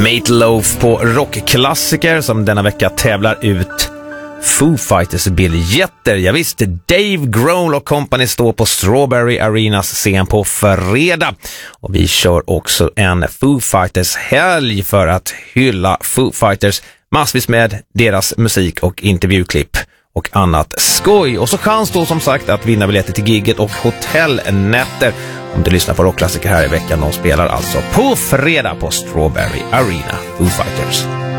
Meatloaf på rockklassiker som denna vecka tävlar ut Foo Fighters-biljetter. Ja visst, Dave Grohl och company står på Strawberry Arenas scen på fredag. Och vi kör också en Foo Fighters-helg för att hylla Foo Fighters massvis med deras musik och intervjuklipp och annat skoj. Och så chans då som sagt att vinna biljetter till gigget och hotellnätter om du lyssnar på rockklassiker här i veckan. De spelar alltså på fredag på Strawberry Arena, Foo Fighters.